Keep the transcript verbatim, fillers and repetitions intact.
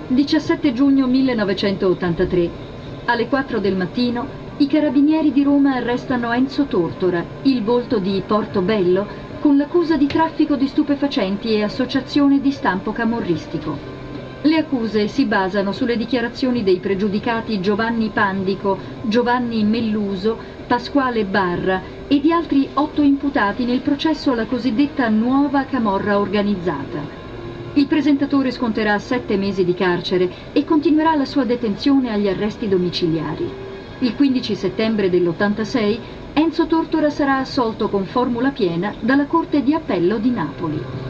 diciassette giugno millenovecentottantatré. Alle quattro del mattino i carabinieri di Roma arrestano Enzo Tortora, il volto di Portobello, con l'accusa di traffico di stupefacenti e associazione di stampo camorristico. Le accuse si basano sulle dichiarazioni dei pregiudicati Giovanni Pandico, Giovanni Melluso, Pasquale Barra e di altri otto imputati nel processo alla cosiddetta nuova camorra organizzata. Il presentatore sconterà sette mesi di carcere e continuerà la sua detenzione agli arresti domiciliari. Il quindici settembre dell'ottantasei Enzo Tortora sarà assolto con formula piena dalla Corte di Appello di Napoli.